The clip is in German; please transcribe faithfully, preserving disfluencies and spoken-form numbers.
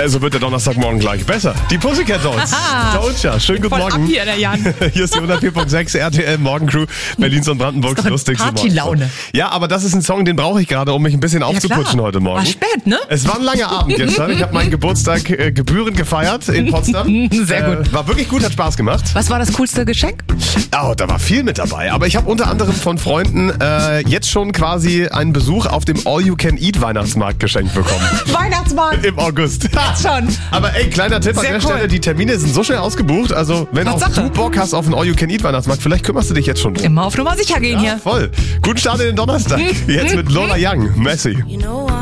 Also wird der Donnerstagmorgen gleich besser. Die Pussycat Dolls. Doja, schönen guten Voll Morgen. ab hier, der Jan. Hier ist die hundertvier Komma sechs R T L Morgencrew, Berlins und Brandenburgs Ist doch lustigste Partylaune. Morgenshow. Ja, aber das ist ein Song, den brauche ich gerade, um mich ein bisschen aufzuputschen klar. heute Morgen. War spät, ne? Es war ein langer Abend gestern. Ich habe meinen Geburtstag äh, gebührend gefeiert in Potsdam. Sehr gut. Äh, war wirklich gut, hat Spaß gemacht. Was war das coolste Geschenk? Oh, da war viel mit dabei. Aber ich habe unter anderem von Freunden äh, jetzt schon quasi einen Besuch auf dem All-You-Can-Eat-Weihnachtsmarkt geschenkt bekommen. Weihnachtsmarkt. Im August. Schon. Aber ey, kleiner Tipp an Sehr der cool. Stelle, die Termine sind so schnell ausgebucht. Also wenn auch Tatsache. du Bock hast auf einen All-You-Can-Eat-Weihnachtsmarkt, vielleicht kümmerst du dich jetzt schon drum. Immer auf Nummer sicher gehen Ja, hier. voll. Guten Start in den Donnerstag. Jetzt mit Lola Young, Messi. You know